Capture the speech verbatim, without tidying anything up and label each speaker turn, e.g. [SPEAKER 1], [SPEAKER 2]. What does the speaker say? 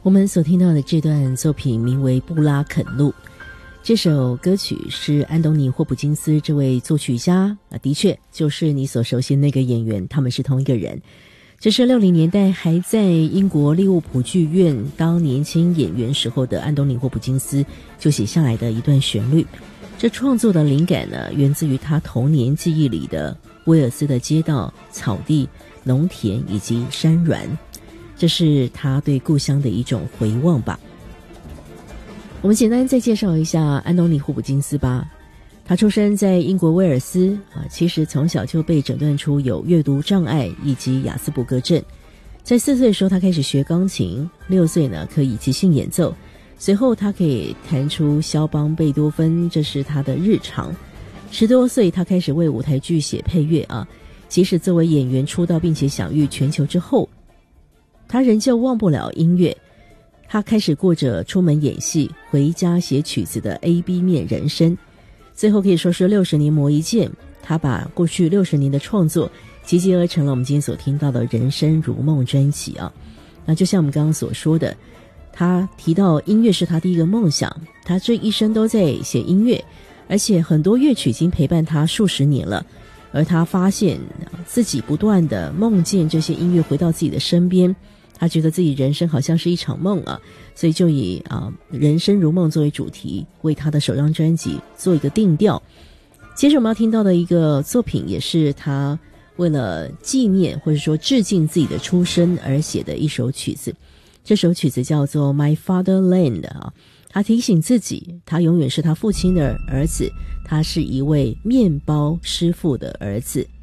[SPEAKER 1] 我们所听到的这段作品名为《布拉肯路》，这首歌曲是安东尼·霍普金斯这位作曲家啊，的确就是你所熟悉那个演员，他们是同一个人。这是六零年代还在英国利物浦剧院当年轻演员时候的安东尼·霍普金斯就写下来的一段旋律。这创作的灵感呢，源自于他童年记忆里的威尔斯的街道、草地、农田以及山峦。这是他对故乡的一种回望吧。我们简单再介绍一下安东尼·霍普金斯吧。他出生在英国威尔斯啊，其实从小就被诊断出有阅读障碍以及亚斯伯格症。在四岁的时候，他开始学钢琴，六岁呢可以即兴演奏，随后他可以弹出肖邦、贝多芬，这是他的日常。十多岁，他开始为舞台剧写配乐啊。即使作为演员出道并且享誉全球之后，他仍旧忘不了音乐。他开始过着出门演戏、回家写曲子的 A B 面人生。最后可以说是六十年磨一剑，他把过去六十年的创作集结而成了我们今天所听到的人生如梦专辑啊。那就像我们刚刚所说的，他提到音乐是他第一个梦想，他这一生都在写音乐，而且很多乐曲已经陪伴他数十年了。而他发现自己不断的梦见这些音乐回到自己的身边，他觉得自己人生好像是一场梦啊，所以就以啊人生如梦作为主题，为他的首张专辑做一个定调。接着我们要听到的一个作品，也是他为了纪念或者说致敬自己的出生而写的一首曲子。这首曲子叫做 My Fatherland 啊，他提醒自己，他永远是他父亲的儿子，他是一位面包师傅的儿子。